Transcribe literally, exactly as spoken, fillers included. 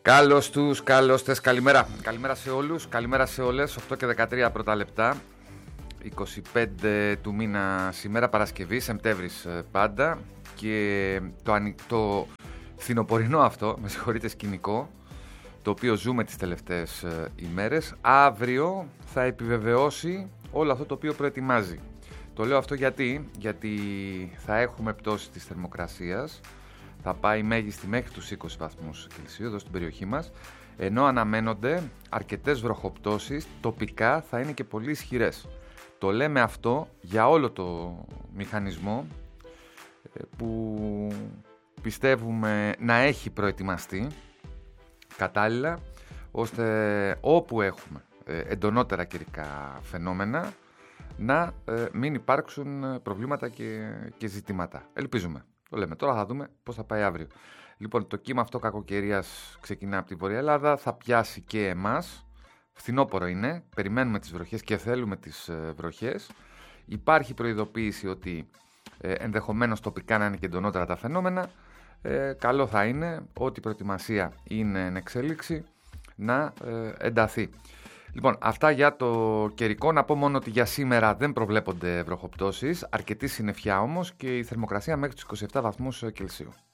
Καλώς τους, καλώς τες, καλημέρα. Καλημέρα σε όλους, καλημέρα σε όλες. οκτώ και δεκατρία πρώτα λεπτά. είκοσι πέντε του μήνα σήμερα, Παρασκευή, Σεπτέμβρης πάντα. Και το, ανοι... το φθινοπορεινό αυτό, με συγχωρείτε, σκηνικό, το οποίο ζούμε τις τελευταίες ε, ημέρες, αύριο θα επιβεβαιώσει όλο αυτό το οποίο προετοιμάζει. Το λέω αυτό γιατί, γιατί θα έχουμε πτώση της θερμοκρασίας. Θα πάει μέγιστη μέχρι τους είκοσι βαθμούς Κελσίου εδώ στην περιοχή μας, ενώ αναμένονται αρκετές βροχοπτώσεις, τοπικά θα είναι και πολύ ισχυρές. Το λέμε αυτό για όλο το μηχανισμό που πιστεύουμε να έχει προετοιμαστεί κατάλληλα, ώστε όπου έχουμε εντονότερα καιρικά φαινόμενα να μην υπάρξουν προβλήματα και, και ζητήματα. Ελπίζουμε. Το λέμε. Τώρα θα δούμε πώς θα πάει αύριο. Λοιπόν, το κύμα αυτό κακοκαιρίας ξεκινά από τη Βορεια Ελλάδα, θα πιάσει και εμάς. Φθινόπωρο είναι, περιμένουμε τις βροχές και θέλουμε τις ε, βροχές. Υπάρχει προειδοποίηση ότι ε, ενδεχομένως τοπικά να είναι και εντονότερα τα φαινόμενα. Ε, καλό θα είναι ό,τι προετοιμασία είναι εν εξέλιξη να ε, ενταθεί. Λοιπόν, αυτά για το καιρικό. Να πω μόνο ότι για σήμερα δεν προβλέπονται βροχοπτώσεις, αρκετή συννεφιά όμως και η θερμοκρασία μέχρι τους είκοσι επτά βαθμούς Κελσίου.